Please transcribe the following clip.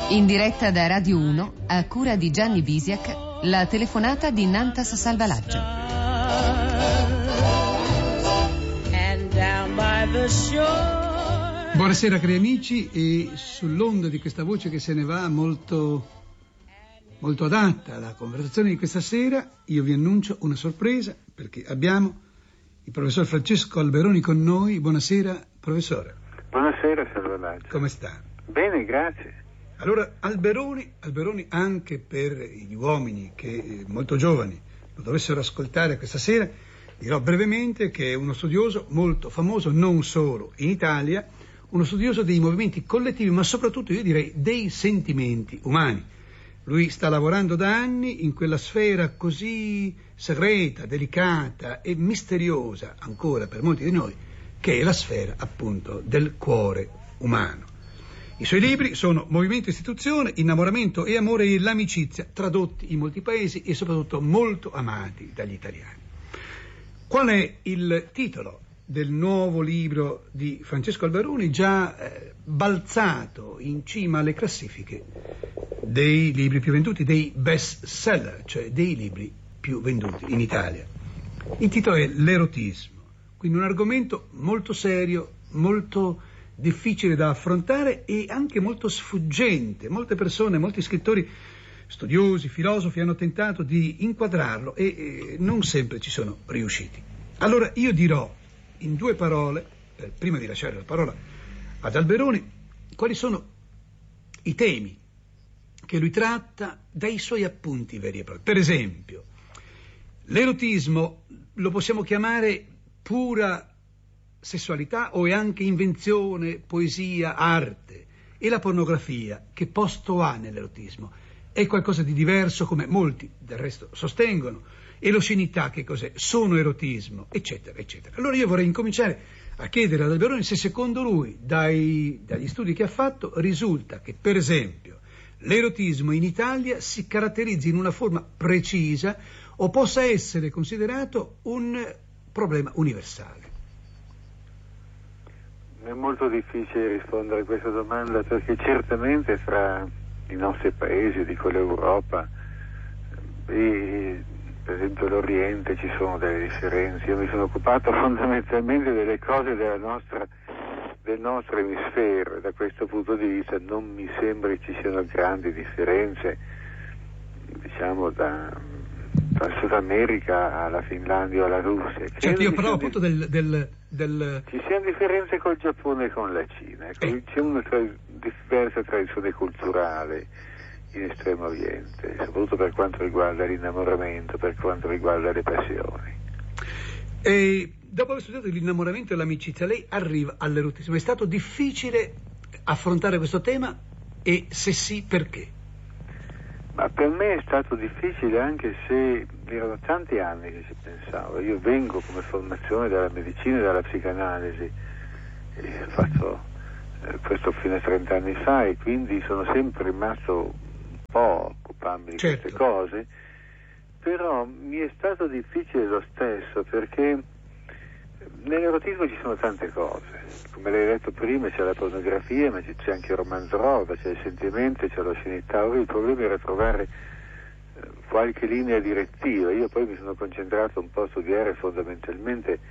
In diretta da Radio 1, a cura di Gianni Bisiak, la telefonata di Nantas Salvalaggio. Buonasera cari amici, e sull'onda di questa voce che se ne va molto adatta alla conversazione di questa sera, io vi annuncio una sorpresa, perché abbiamo il professor Francesco Alberoni con noi. Buonasera professore. Buonasera Salvalaggio. Come sta? Bene, grazie. Allora, Alberoni anche per gli uomini che molto giovani lo dovessero ascoltare questa sera, dirò brevemente che è uno studioso molto famoso, non solo in Italia, uno studioso dei movimenti collettivi, ma soprattutto io direi dei sentimenti umani. Lui sta lavorando da anni in quella sfera così segreta, delicata e misteriosa ancora per molti di noi, che è la sfera appunto del cuore umano. I suoi libri sono Movimento e Istituzione, Innamoramento e Amore e l'Amicizia, tradotti in molti paesi e soprattutto molto amati dagli italiani. Qual è il titolo del nuovo libro di Francesco Alberoni, già balzato in cima alle classifiche dei libri più venduti, dei best seller, cioè dei libri più venduti in Italia? Il titolo è L'erotismo, quindi un argomento molto serio, molto difficile da affrontare e anche molto sfuggente. Molte persone, molti scrittori, studiosi, filosofi hanno tentato di inquadrarlo e non sempre ci sono riusciti. Allora io dirò in due parole, prima di lasciare la parola ad Alberoni, quali sono i temi che lui tratta dai suoi appunti veri e propri. Per esempio, l'erotismo lo possiamo chiamare pura sessualità o è anche invenzione, poesia, arte? E la pornografia che posto ha nell'erotismo? È qualcosa di diverso, come molti del resto sostengono? E l'oscenità che cos'è? Sono erotismo, eccetera, eccetera. Allora io vorrei incominciare a chiedere ad Alberoni se secondo lui, dagli studi che ha fatto, risulta che per esempio l'erotismo in Italia si caratterizzi in una forma precisa o possa essere considerato un problema universale. È molto difficile rispondere a questa domanda, perché certamente fra i nostri paesi, dico l'Europa e per esempio l'Oriente, ci sono delle differenze. Io mi sono occupato fondamentalmente delle cose del nostro emisfero e da questo punto di vista non mi sembra che ci siano grandi differenze, diciamo dal Sud America alla Finlandia o alla Russia. Certo, io parlavo appunto del... Ci siano differenze col Giappone e con la Cina, c'è una diversa tradizione culturale in Estremo Oriente, soprattutto per quanto riguarda l'innamoramento, per quanto riguarda le passioni. E dopo aver studiato l'innamoramento e l'amicizia, lei arriva all'erotismo. È stato difficile affrontare questo tema e se sì, perché? Ma per me è stato difficile, anche se erano tanti anni che ci pensavo. Io vengo come formazione dalla medicina e dalla psicanalisi, e ho fatto questo fino a 30 anni fa e quindi sono sempre rimasto un po' occupandomi di queste cose, però mi è stato difficile lo stesso, perché nell'erotismo ci sono tante cose, come lei ha detto prima, c'è la pornografia, ma c'è anche il romanzo rosa, c'è il sentimento, c'è l'oscenità. Ora il problema era trovare qualche linea direttiva. Io poi mi sono concentrato un po' a studiare fondamentalmente